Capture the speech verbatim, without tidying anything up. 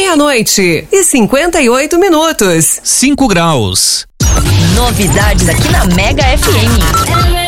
Meia-noite e cinquenta e oito minutos. cinco graus. Novidades aqui na Mega F M.